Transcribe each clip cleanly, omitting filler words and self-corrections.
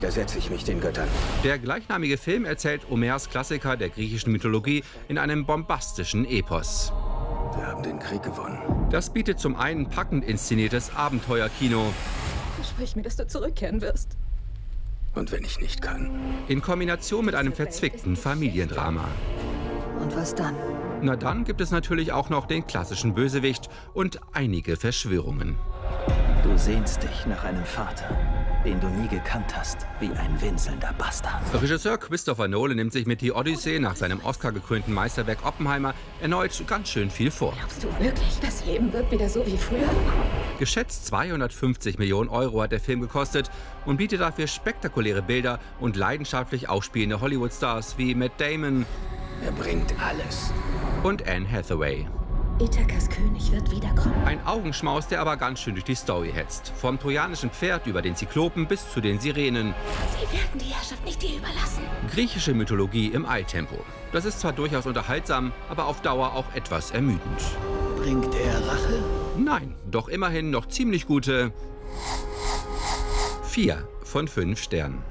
Ersetze ich mich den Göttern. Der gleichnamige Film erzählt Homers Klassiker der griechischen Mythologie in einem bombastischen Epos. Wir haben den Krieg gewonnen. Das bietet zum einen packend inszeniertes Abenteuerkino. Versprich mir, dass du zurückkehren wirst. Und wenn ich nicht kann? In Kombination mit einem verzwickten Familiendrama. Und was dann? Na dann gibt es natürlich auch noch den klassischen Bösewicht und einige Verschwörungen. Du sehnst dich nach einem Vater, den du nie gekannt hast, wie ein winselnder Bastard. Regisseur Christopher Nolan nimmt sich mit Die Odyssee nach seinem Oscar-gekrönten Meisterwerk Oppenheimer erneut ganz schön viel vor. Glaubst du wirklich, das Leben wird wieder so wie früher? Geschätzt 250 Millionen Euro hat der Film gekostet und bietet dafür spektakuläre Bilder und leidenschaftlich aufspielende Hollywood-Stars wie Matt Damon. Er bringt alles. Und Anne Hathaway. Ithakas König wird wiederkommen. Ein Augenschmaus, der aber ganz schön durch die Story hetzt. Vom trojanischen Pferd über den Zyklopen bis zu den Sirenen. Sie werden die Herrschaft nicht dir überlassen. Griechische Mythologie im Eiltempo. Das ist zwar durchaus unterhaltsam, aber auf Dauer auch etwas ermüdend. Bringt er Rache? Nein, doch immerhin noch ziemlich gute 4 von 5 Sternen.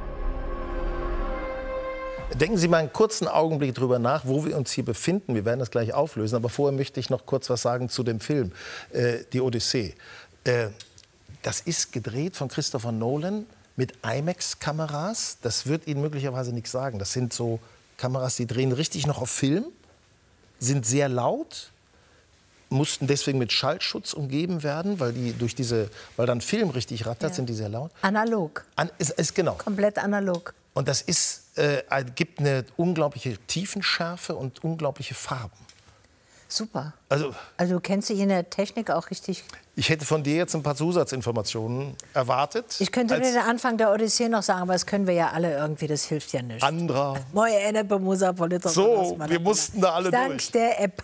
Denken Sie mal einen kurzen Augenblick drüber nach, wo wir uns hier befinden. Wir werden das gleich auflösen. Aber vorher möchte ich noch kurz was sagen zu dem Film, Die Odyssee. Das ist gedreht von Christopher Nolan mit IMAX-Kameras. Das wird Ihnen möglicherweise nichts sagen. Das sind so Kameras, die drehen richtig noch auf Film, sind sehr laut, mussten deswegen mit Schallschutz umgeben werden, weil weil dann Film richtig rattert, sind die sehr laut. Analog. Genau. Komplett analog. Und das gibt eine unglaubliche Tiefenschärfe und unglaubliche Farben. Super. Also du kennst dich in der Technik auch richtig. Ich hätte von dir jetzt ein paar Zusatzinformationen erwartet. Ich könnte dir den Anfang der Odyssee noch sagen, aber das können wir ja alle irgendwie, das hilft ja nicht. Andra. So, wir mussten da alle durch.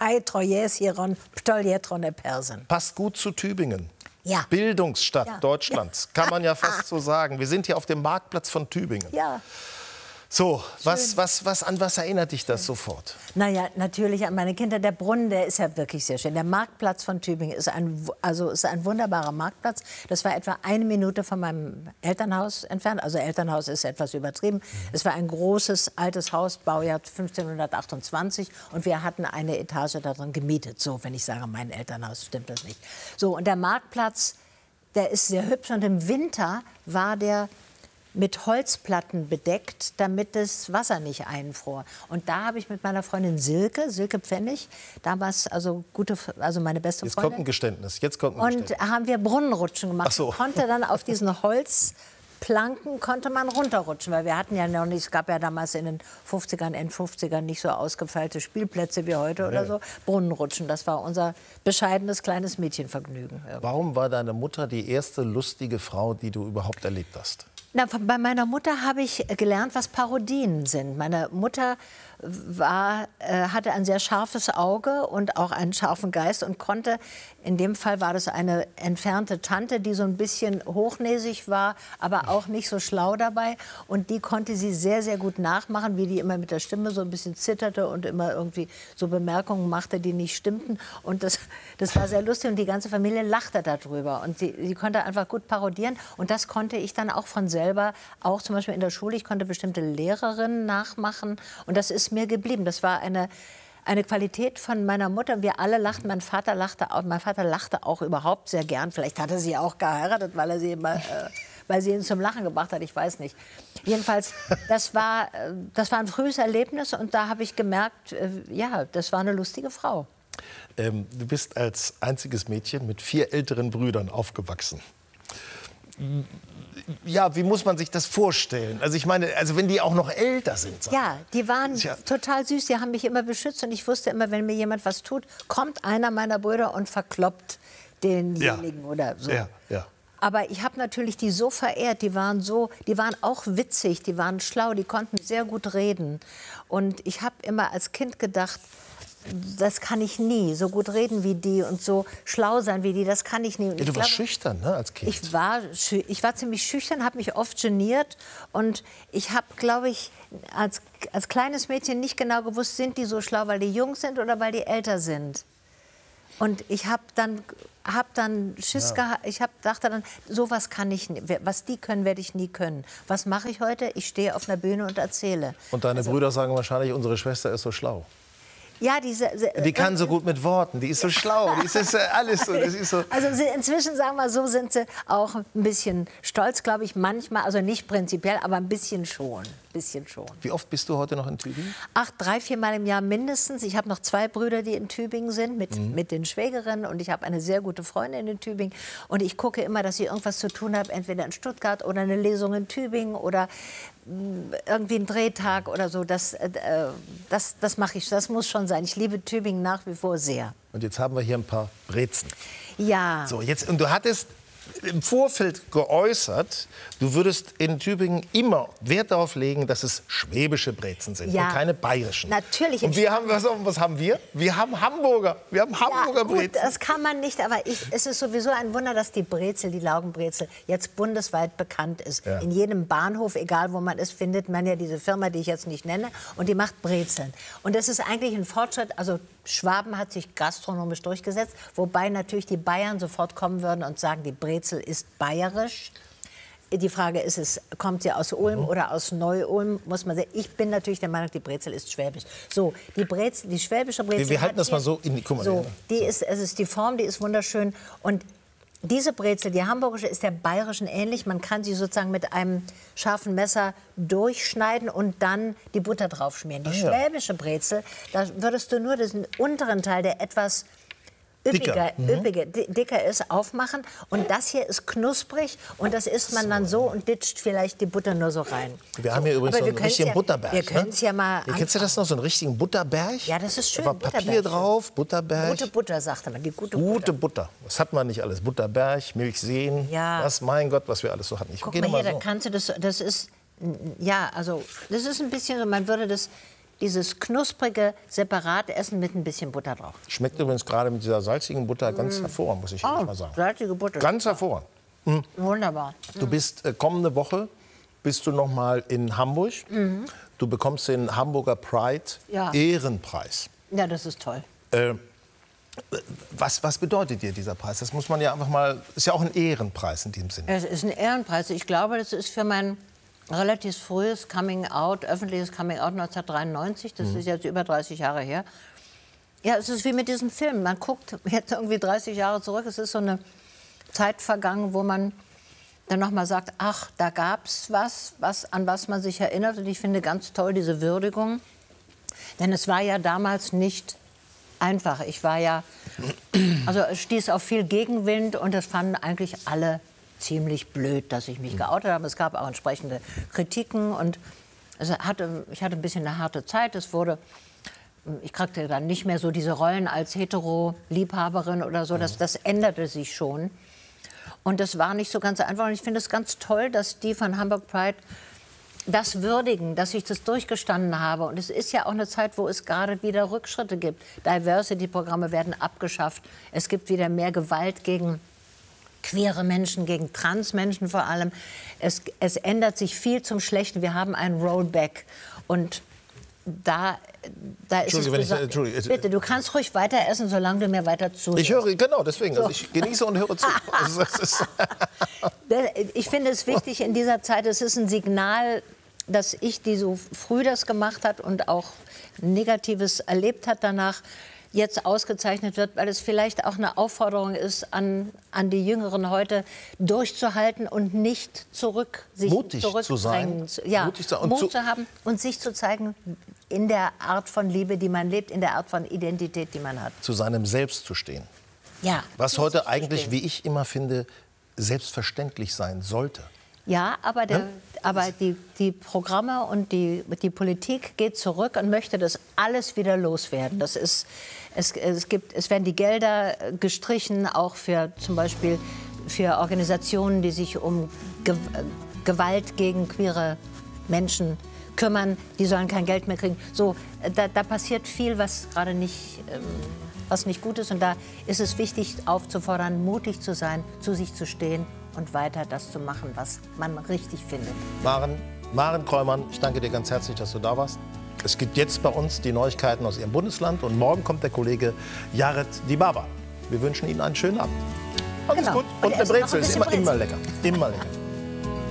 Passt gut zu Tübingen. Ja. Bildungsstadt Deutschlands, kann man ja fast so sagen. Wir sind hier auf dem Marktplatz von Tübingen. Ja. So, an was erinnert dich das sofort? Naja, natürlich an meine Kinder. Der Brunnen, der ist ja wirklich sehr schön. Der Marktplatz von Tübingen ist ein wunderbarer Marktplatz. Das war etwa 1 Minute von meinem Elternhaus entfernt. Also Elternhaus ist etwas übertrieben. Es war ein großes, altes Haus, Baujahr 1528. Und wir hatten eine Etage darin gemietet. So, wenn ich sage, mein Elternhaus, stimmt das nicht. So, und der Marktplatz, der ist sehr hübsch. Und im Winter war der mit Holzplatten bedeckt, damit das Wasser nicht einfror. Und da habe ich mit meiner Freundin Silke Pfennig, damals also meine beste Freundin. Jetzt kommt ein Geständnis. Und haben wir Brunnenrutschen gemacht. Ach so. Konnte dann auf diesen Holzplanken konnte man runterrutschen, weil wir hatten ja noch nicht, es gab ja damals in den 50ern, End-50ern nicht so ausgefeilte Spielplätze wie heute oder so. Brunnenrutschen, das war unser bescheidenes kleines Mädchenvergnügen. Warum war deine Mutter die erste lustige Frau, die du überhaupt erlebt hast? Na, bei meiner Mutter habe ich gelernt, was Parodien sind. Meine Mutter hatte ein sehr scharfes Auge und auch einen scharfen Geist und konnte, in dem Fall war das eine entfernte Tante, die so ein bisschen hochnäsig war, aber auch nicht so schlau dabei. Und die konnte sie sehr, sehr gut nachmachen, wie die immer mit der Stimme so ein bisschen zitterte und immer irgendwie so Bemerkungen machte, die nicht stimmten. Und das war sehr lustig und die ganze Familie lachte darüber. Und sie konnte einfach gut parodieren. Und das konnte ich dann auch von selber, auch zum Beispiel in der Schule. Ich konnte bestimmte Lehrerinnen nachmachen. Und das ist mir geblieben. Das war eine Qualität von meiner Mutter. Wir alle lachten. Mein Vater lachte auch überhaupt sehr gern. Vielleicht hatte sie auch geheiratet, weil sie ihn zum Lachen gebracht hat. Ich weiß nicht. Jedenfalls, das war ein frühes Erlebnis. Und da habe ich gemerkt, ja, das war eine lustige Frau. Du bist als einziges Mädchen mit 4 älteren Brüdern aufgewachsen. Ja, wie muss man sich das vorstellen? Also ich meine, wenn die auch noch älter sind. Ja, die waren total süß. Die haben mich immer beschützt. Und ich wusste immer, wenn mir jemand was tut, kommt einer meiner Brüder und verkloppt denjenigen oder so. Ja, ja. Aber ich habe natürlich die so verehrt. Die waren auch witzig, die waren schlau, die konnten sehr gut reden. Und ich habe immer als Kind gedacht, das kann ich nie. So gut reden wie die und so schlau sein wie die, das kann ich nie. Und du warst schüchtern, ne, als Kind? Ich war ziemlich schüchtern, habe mich oft geniert. Und ich habe, glaube ich, als kleines Mädchen nicht genau gewusst, sind die so schlau, weil die jung sind oder weil die älter sind. Und ich habe dann Schiss gehabt. Dachte dann, sowas kann ich nicht. Was die können, werde ich nie können. Was mache ich heute? Ich stehe auf einer Bühne und erzähle. Und deine Brüder sagen wahrscheinlich, unsere Schwester ist so schlau. Ja, die kann so gut mit Worten, die ist so schlau, die ist alles so. Das ist so. Also inzwischen, sagen wir so, sind sie auch ein bisschen stolz, glaube ich, manchmal. Also nicht prinzipiell, aber ein bisschen schon. Wie oft bist du heute noch in Tübingen? 3, 4 Mal im Jahr mindestens. Ich habe noch 2 Brüder, die in Tübingen sind, mit den Schwägerinnen. Und ich habe eine sehr gute Freundin in Tübingen. Und ich gucke immer, dass ich irgendwas zu tun habe, entweder in Stuttgart oder eine Lesung in Tübingen oder irgendwie einen Drehtag oder so. Das mache ich, das muss schon sein. Ich liebe Tübingen nach wie vor sehr. Und jetzt haben wir hier ein paar Brezen. Ja. So, jetzt, und du hattest im Vorfeld geäußert, du würdest in Tübingen immer Wert darauf legen, dass es schwäbische Brezen sind und keine bayerischen. Natürlich. Und wir haben, was haben wir? Wir haben Hamburger. Wir haben Hamburger Brezen. Gut, das kann man nicht, aber es ist sowieso ein Wunder, dass die Brezel, die Laugenbrezel, jetzt bundesweit bekannt ist. Ja. In jedem Bahnhof, egal wo man ist, findet man ja diese Firma, die ich jetzt nicht nenne, und die macht Brezeln. Und das ist eigentlich ein Fortschritt. Also Schwaben hat sich gastronomisch durchgesetzt, wobei natürlich die Bayern sofort kommen würden und sagen, die Brezel ist bayerisch. Die Frage ist, kommt sie aus Ulm oder aus Neu-Ulm, muss man sehen. Ich bin natürlich der Meinung, die Brezel ist schwäbisch. So, die schwäbische Brezel. Wir halten das mal so in die, guck mal, so, es ist die Form, die ist wunderschön. Und diese Brezel, die hamburgische, ist der bayerischen ähnlich. Man kann sie sozusagen mit einem scharfen Messer durchschneiden und dann die Butter drauf schmieren. Die schwäbische Brezel, da würdest du nur den unteren Teil, der etwas dicker ist, aufmachen. Und das hier ist knusprig und das isst man dann so und ditcht vielleicht die Butter nur so rein. Wir haben hier übrigens so einen richtigen Butterberg. Wir können es ja mal kennst du das noch, so einen richtigen Butterberg? Ja, das ist schön. Da war Papier drauf, Butterberg. Gute Butter, sagte man. Die gute Butter. Das hat man nicht alles. Butterberg, Milchseen. Ja. Das, mein Gott, was wir alles so hatten. Guck mal hier, da kannst du das ist, ja, also das ist ein bisschen so, man würde dieses knusprige separat essen mit ein bisschen Butter drauf. Schmeckt übrigens gerade mit dieser salzigen Butter ganz hervorragend, muss ich mal sagen. Salzige Butter. Ganz hervorragend. Wunderbar. Du bist kommende Woche bist du noch mal in Hamburg. Du bekommst den Hamburger Pride Ehrenpreis. Ja, das ist toll. Was bedeutet dir dieser Preis? Das muss man ja einfach mal. Ist ja auch ein Ehrenpreis in dem Sinne. Es ist ein Ehrenpreis. Ich glaube, das ist für mein relativ frühes Coming-out, öffentliches Coming-out 1993. Das ist jetzt über 30 Jahre her. Ja, es ist wie mit diesem Film. Man guckt jetzt irgendwie 30 Jahre zurück. Es ist so eine Zeit vergangen, wo man dann noch mal sagt, ach, da gab es an was man sich erinnert. Und ich finde ganz toll diese Würdigung. Denn es war ja damals nicht einfach. Ich war ja, also es stieß auf viel Gegenwind und das fanden eigentlich alle ziemlich blöd, dass ich mich geoutet habe. Es gab auch entsprechende Kritiken und ich hatte ein bisschen eine harte Zeit. Ich kriegte dann nicht mehr so diese Rollen als Hetero-Liebhaberin oder so. Das änderte sich schon. Und das war nicht so ganz einfach. Und ich finde es ganz toll, dass die von Hamburg Pride das würdigen, dass ich das durchgestanden habe. Und es ist ja auch eine Zeit, wo es gerade wieder Rückschritte gibt. Diversity-Programme werden abgeschafft. Es gibt wieder mehr Gewalt gegen queere Menschen, gegen Transmenschen vor allem. Es ändert sich viel zum Schlechten. Wir haben einen Rollback. Und da ist es bitte, du kannst ruhig weiter essen, solange du mir weiter zuhörst. Ich höre, genau, deswegen. So. Also ich genieße und höre zu. Also ich finde es wichtig in dieser Zeit, es ist ein Signal, dass ich, die so früh das gemacht hat und auch Negatives erlebt hat danach, jetzt ausgezeichnet wird, weil es vielleicht auch eine Aufforderung ist an die Jüngeren heute, durchzuhalten und nicht mutig zu sein. Ja, Mut zu haben und sich zu zeigen in der Art von Liebe, die man lebt, in der Art von Identität, die man hat. Zu seinem Selbst zu stehen. Ja. Was heute eigentlich, wie ich immer finde, selbstverständlich sein sollte. Ja, aber die Programme und die Politik geht zurück und möchte das alles wieder loswerden. Es werden die Gelder gestrichen, auch für zum Beispiel für Organisationen, die sich um Gewalt gegen queere Menschen kümmern. Die sollen kein Geld mehr kriegen. So, da passiert viel, was gerade nicht gut ist. Und da ist es wichtig, aufzufordern, mutig zu sein, zu sich zu stehen und weiter das zu machen, was man richtig findet. Maren Kräumann, ich danke dir ganz herzlich, dass du da warst. Es gibt jetzt bei uns die Neuigkeiten aus Ihrem Bundesland und morgen kommt der Kollege Jared Dibaba. Wir wünschen Ihnen einen schönen Abend. Alles Genau. gut. Und Und eine essen noch ein Brezel ist bisschen immer Brezel. lecker. Immer lecker.